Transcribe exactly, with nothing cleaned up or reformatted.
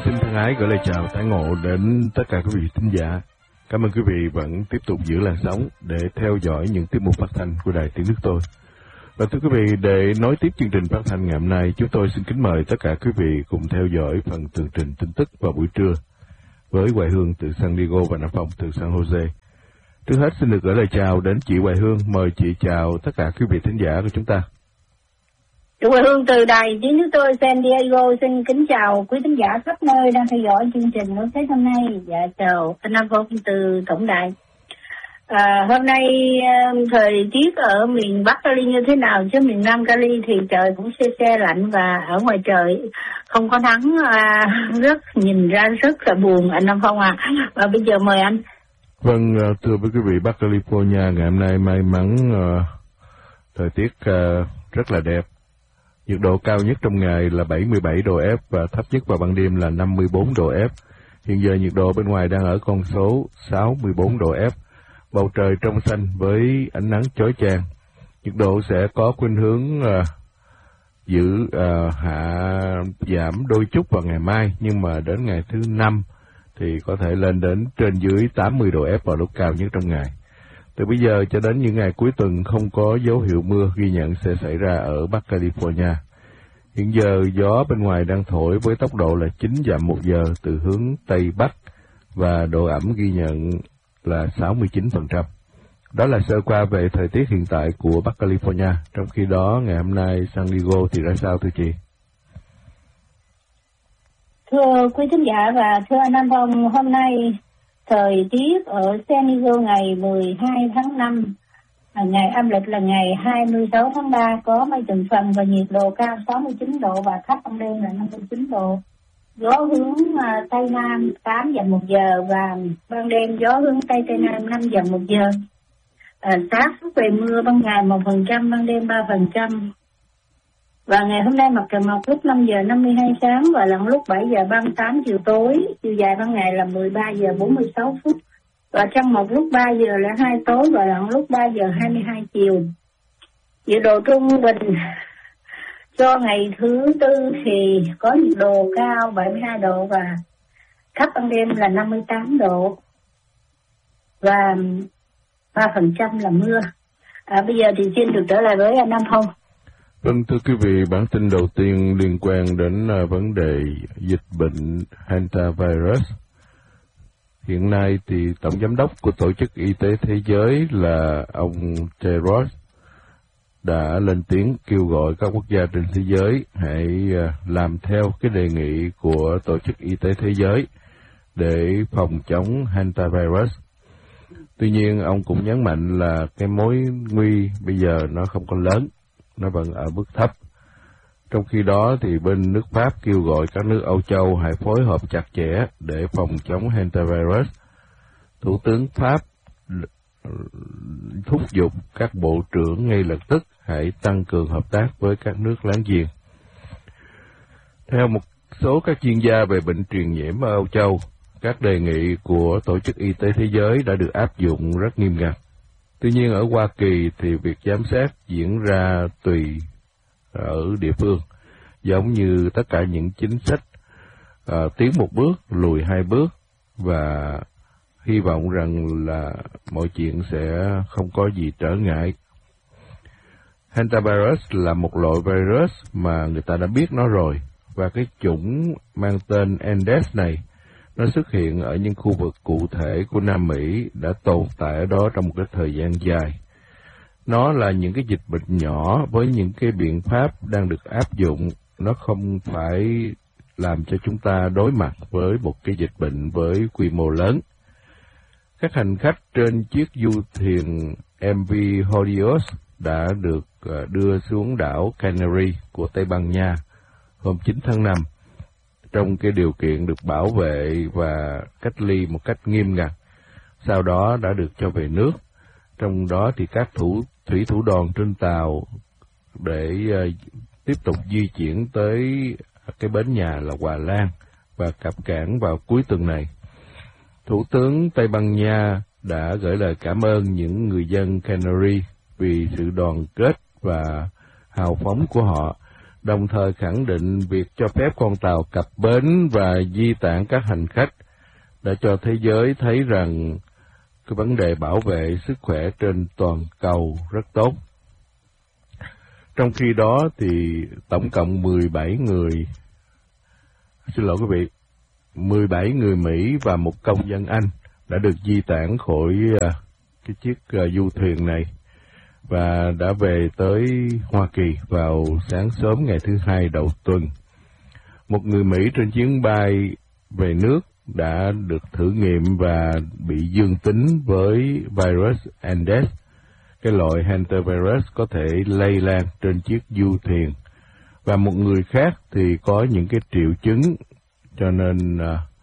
xin thân ái gửi lời chào tái ngộ đến tất cả quý vị thính giả. Cảm ơn quý vị vẫn tiếp tục giữ làn sóng để theo dõi những tiết mục phát thanh của Đài Tiếng Nước Tôi. Và thưa quý vị, để nối tiếp chương trình phát thanh ngày hôm nay, chúng tôi xin kính mời tất cả quý vị cùng theo dõi phần tường trình tin tức vào buổi trưa với Hoài Hương từ San Diego và Nam Phong từ San Jose. Trước hết xin được gửi lời chào đến chị Hoài Hương. Mời chị chào tất cả quý vị thính giả của chúng ta. Chị Hoài Hương từ Đài Tiếng Nước Tôi San Diego xin kính chào quý thính giả khắp nơi đang theo dõi chương trình Nối Thế hôm nay. Dạ chào anh Nam Phong từ Tổng đài. À, hôm nay thời tiết ở miền Bắc Cali như thế nào, chứ miền Nam Cali thì trời cũng se se lạnh và ở ngoài trời không có nắng, à, rất nhìn ra rất là buồn anh Nam Phong à. Và bây giờ mời anh. Vâng, thưa với quý vị, Bắc California ngày hôm nay may mắn uh, thời tiết uh, rất là đẹp. Nhiệt độ cao nhất trong ngày là bảy mươi bảy độ F và thấp nhất vào ban đêm là năm mươi bốn độ F. Hiện giờ nhiệt độ bên ngoài đang ở con số sáu mươi bốn độ F. Bầu trời trong xanh với ánh nắng chói chang. Nhiệt độ sẽ có khuynh hướng uh, giữ uh, hạ giảm đôi chút vào ngày mai, nhưng mà đến ngày thứ năm thì có thể lên đến trên dưới tám mươi độ F vào lúc cao nhất trong ngày. Từ bây giờ cho đến những ngày cuối tuần không có dấu hiệu mưa ghi nhận sẽ xảy ra ở Bắc California. Hiện giờ gió bên ngoài đang thổi với tốc độ là chín dặm một giờ từ hướng Tây Bắc và độ ẩm ghi nhận là sáu mươi chín phần trăm. Đó là sơ qua về thời tiết hiện tại của Bắc California. Trong khi đó ngày hôm nay San Diego thì ra sao thưa chị? Thưa quý thính giả và thưa anh Nam Phong, hôm nay thời tiết ở San Diego ngày mười hai tháng năm, ngày âm lịch là ngày hai mươi sáu tháng ba, có mây từng phần và nhiệt độ cao sáu mươi chín độ và thấp ban đêm là năm mươi chín độ. Gió hướng uh, Tây Nam tám dặm một giờ và ban đêm gió hướng Tây Tây Nam năm dặm một giờ. À, xác suất về mưa ban ngày một phần trăm, ban đêm ba phần trăm. Và ngày hôm nay mặt trời mọc lúc năm giờ năm mươi hai sáng và lặn lúc bảy giờ ba mươi tám chiều tối. Chiều dài ban ngày là mười ba giờ bốn mươi sáu phút. Và trăng mọc lúc ba giờ là hai tối và lặn lúc ba giờ hai mươi hai chiều. Nhiệt độ trung bình cho ngày thứ tư thì có nhiệt độ cao bảy mươi hai độ và thấp ban đêm là năm mươi tám độ. Và ba phần trăm là mưa. À, bây giờ thì xin được trở lại với anh Nam Phong. Vâng, thưa quý vị, bản tin đầu tiên liên quan đến uh, vấn đề dịch bệnh hantavirus. Hiện nay thì Tổng Giám đốc của Tổ chức Y tế Thế giới là ông Tedros đã lên tiếng kêu gọi các quốc gia trên thế giới hãy uh, làm theo cái đề nghị của Tổ chức Y tế Thế giới để phòng chống hantavirus. Tuy nhiên, ông cũng nhấn mạnh là cái mối nguy bây giờ nó không còn lớn, nó vẫn ở mức thấp. Trong khi đó thì bên nước Pháp kêu gọi các nước Âu Châu hãy phối hợp chặt chẽ để phòng chống hantavirus. Thủ tướng Pháp thúc giục các bộ trưởng ngay lập tức hãy tăng cường hợp tác với các nước láng giềng. Theo một số các chuyên gia về bệnh truyền nhiễm ở Âu Châu, các đề nghị của Tổ chức Y tế Thế giới đã được áp dụng rất nghiêm ngặt. Tuy nhiên ở Hoa Kỳ thì việc giám sát diễn ra tùy ở địa phương, giống như tất cả những chính sách à, tiến một bước, lùi hai bước, và hy vọng rằng là mọi chuyện sẽ không có gì trở ngại. Hantavirus là một loại virus mà người ta đã biết nó rồi, và cái chủng mang tên Andes này nó xuất hiện ở những khu vực cụ thể của Nam Mỹ, đã tồn tại ở đó trong một cái thời gian dài. Nó là những cái dịch bệnh nhỏ với những cái biện pháp đang được áp dụng. Nó không phải làm cho chúng ta đối mặt với một cái dịch bệnh với quy mô lớn. Các hành khách trên chiếc du thuyền em vê Helios đã được đưa xuống đảo Canary của Tây Ban Nha hôm chín tháng năm. Trong cái điều kiện được bảo vệ và cách ly một cách nghiêm ngặt, sau đó đã được cho về nước. Trong đó thì các thủ thủy thủ đoàn trên tàu để uh, tiếp tục di chuyển tới cái bến nhà là Hòa Lan và cập cảng vào cuối tuần này. Thủ tướng Tây Ban Nha đã gửi lời cảm ơn những người dân Canary vì sự đoàn kết và hào phóng của họ, đồng thời khẳng định việc cho phép con tàu cập bến và di tản các hành khách đã cho thế giới thấy rằng cái vấn đề bảo vệ sức khỏe trên toàn cầu rất tốt. Trong khi đó thì tổng cộng mười bảy người, xin lỗi quý vị, mười bảy người Mỹ và một công dân Anh đã được di tản khỏi cái chiếc du thuyền này và đã về tới Hoa Kỳ vào sáng sớm ngày thứ Hai đầu tuần. Một người Mỹ trên chuyến bay về nước đã được thử nghiệm và bị dương tính với virus Andes, cái loại hantavirus có thể lây lan trên chiếc du thuyền, và một người khác thì có những cái triệu chứng, cho nên uh,